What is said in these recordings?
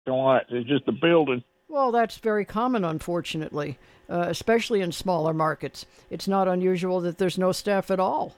lots. It's just a building. Well, that's very common, unfortunately, especially in smaller markets. It's not unusual that there's no staff at all.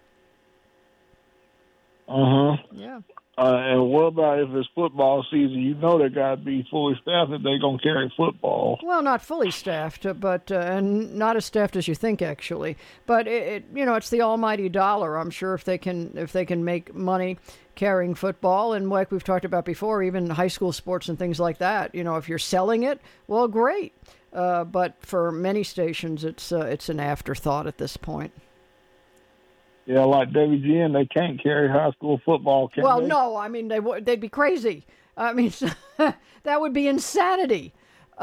Uh-huh. Yeah. And what about if it's football season? You know they got to be fully staffed if they're going to carry football. Well, not fully staffed, but and not as staffed as you think, actually. But it's the almighty dollar. I'm sure if they can make money carrying football, and like we've talked about before, even high school sports and things like that. If you're selling it, well, great. But for many stations, it's an afterthought at this point. Yeah, like WGN, they can't carry high school football, can well, they? no, I mean, they'd be crazy. I mean, that would be insanity.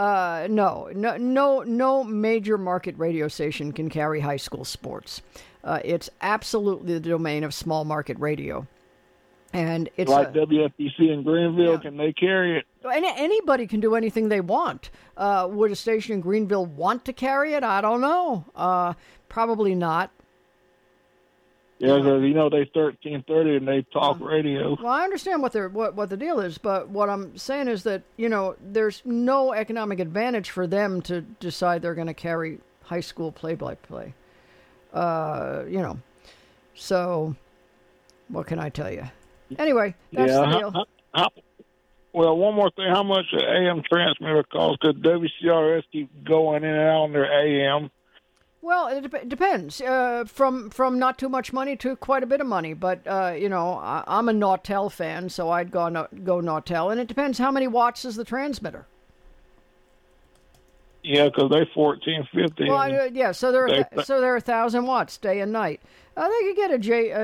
No major market radio station can carry high school sports. It's absolutely the domain of small market radio. And it's like WFPC in Greenville, Can they carry it? Anybody can do anything they want. Would a station in Greenville want to carry it? I don't know. Probably not. Yeah, because they 1330 and they talk radio. Well, I understand what the deal is, but what I'm saying is that there's no economic advantage for them to decide they're going to carry high school play-by-play. So what can I tell you? Anyway, that's the deal. Well, one more thing. How much an AM transmitter costs? Could WCRS keep going in and out on their AM? Well, it depends. From not too much money to quite a bit of money. But, I'm a Nautel fan, so I'd go Nautel. And it depends how many watts is the transmitter. Yeah, because they're 1450. Well, so they're 1,000 watts day and night. They could get a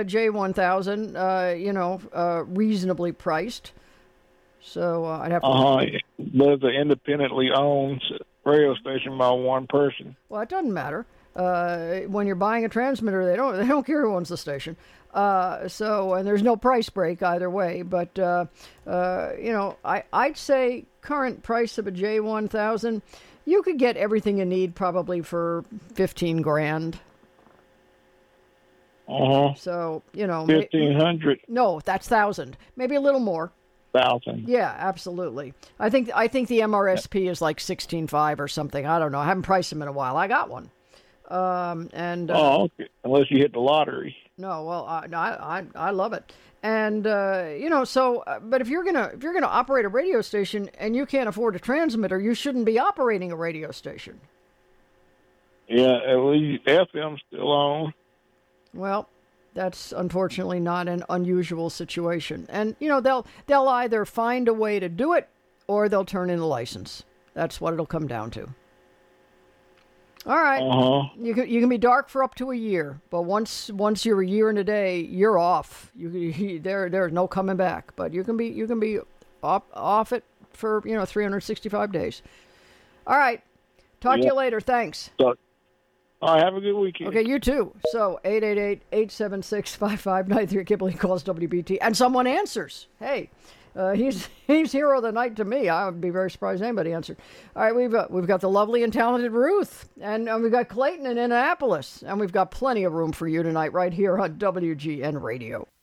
J1000, reasonably priced. So I'd have to. But it's an independently owned radio station by one person. Well, it doesn't matter. When you're buying a transmitter, they don't care who owns the station. And there's no price break either way. But I'd say current price of a J1000, you could get everything you need probably for $15,000. So 1,500. No, that's 1,000. Maybe a little more. 1,000. Yeah, absolutely. I think the MRSP is like 16.5 or something. I don't know. I haven't priced them in a while. I got one. Okay. Unless you hit the lottery. No, well, I love it. And but if you're gonna operate a radio station and you can't afford a transmitter, you shouldn't be operating a radio station. Yeah, at least FM's still on. Well, that's unfortunately not an unusual situation. And they'll either find a way to do it or they'll turn in a license. That's what it'll come down to. All right. You can be dark for up to a year, but once you're a year and a day, you're off. There's no coming back. But you can be off it for 365 days. All right. Talk to you later. Thanks. All right, have a good weekend. Okay, you too. So 888-876-5593. Kibble calls WBT, and someone answers. Hey. He's hero of the night to me. I would be very surprised anybody answered. All right, we've got the lovely and talented Ruth, and we've got Clayton in Annapolis, and we've got plenty of room for you tonight right here on WGN Radio.